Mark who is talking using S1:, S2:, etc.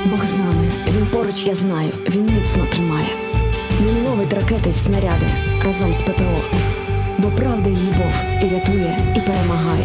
S1: Бог з нами, він поруч, я знаю, він міцно тримає. Він ловить ракети й снаряди разом з ППО. Бо правда й любов і рятує, і перемагає.